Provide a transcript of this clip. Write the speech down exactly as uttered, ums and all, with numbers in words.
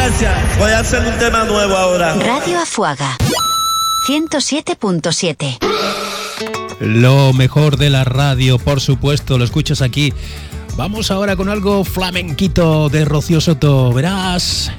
Gracias. Voy a hacer un tema nuevo ahora. Radio Afuaga ciento siete punto siete. Lo mejor de la radio, por supuesto, lo escuchas aquí. Vamos ahora con algo flamenquito de Rocío Soto. Verás.